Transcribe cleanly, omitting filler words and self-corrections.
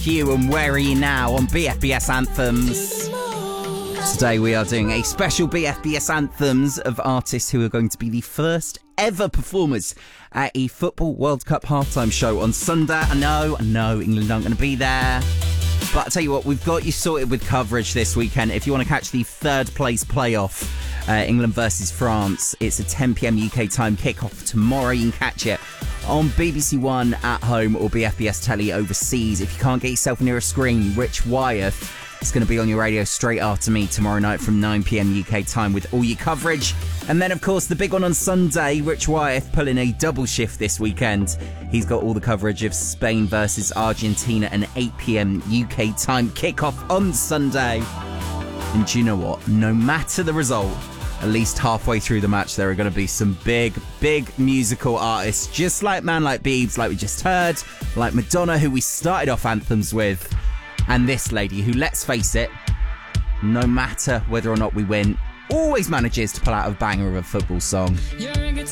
you and Where Are You Now on BFBS Anthems. Today we are doing a special BFBS Anthems of artists who are going to be the first ever performers at a Football World Cup halftime show on Sunday. I know, England aren't going to be there. But I'll tell you what, we've got you sorted with coverage this weekend. If you want to catch the third place playoff, England versus France, it's a 10 p.m. UK time kickoff tomorrow. You can catch it on BBC One at home or BFBS Telly overseas. If you can't get yourself near a screen, Rich Wyeth is going to be on your radio straight after me tomorrow night from 9 p.m. UK time with all your coverage. And then, of course, the big one on Sunday, Rich Wyeth pulling a double shift this weekend. He's got all the coverage of Spain versus Argentina, an 8 p.m. UK time kickoff on Sunday. And do you know what? No matter the result, at least halfway through the match, there are going to be some big musical artists, just like Man Like Biebs, like we just heard, like Madonna, who we started off anthems with, and this lady who, let's face it, no matter whether or not we win, always manages to pull out a banger of a football song.